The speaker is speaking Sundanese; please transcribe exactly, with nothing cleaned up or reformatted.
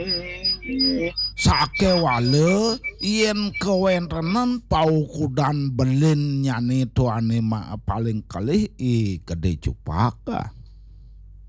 Sake wale yen kewentenan paukudan belin nyani tuane ma paling kalih i gede cupaka.